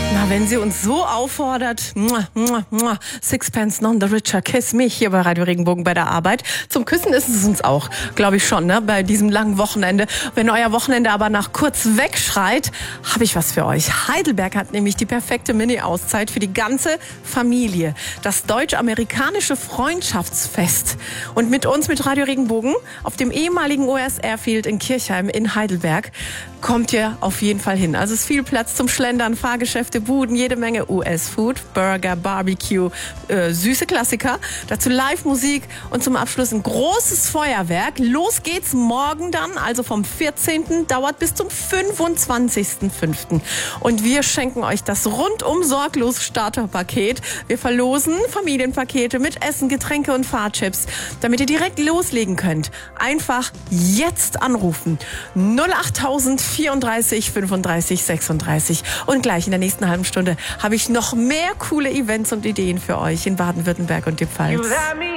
Na, wenn sie uns so auffordert, Sixpence None the Richer, kiss mich hier bei Radio Regenbogen bei der Arbeit. Zum Küssen ist es uns auch, glaube ich schon, ne? Bei diesem langen Wochenende. Wenn euer Wochenende aber nach kurz wegschreit, habe ich was für euch. Heidelberg hat nämlich die perfekte Mini-Auszeit für die ganze Familie. Das deutsch-amerikanische Freundschaftsfest. Und mit uns, mit Radio Regenbogen, auf dem ehemaligen US Airfield in Kirchheim in Heidelberg, kommt ihr auf jeden Fall hin. Also es ist viel Platz zum Schlendern, Fahrgeschäfte, Buden, jede Menge US-Food, Burger, Barbecue, süße Klassiker. Dazu Live-Musik und zum Abschluss ein großes Feuerwerk. Los geht's morgen dann, also vom 14. dauert bis zum 25.05. Und wir schenken euch das rundum sorglos Starterpaket. Wir verlosen Familienpakete mit Essen, Getränke und Fahrchips, damit ihr direkt loslegen könnt. Einfach jetzt anrufen. 08000 34 35 36. Und gleich in der nächsten halben Stunde habe ich noch mehr coole Events und Ideen für euch in Baden-Württemberg und dem Pfalz.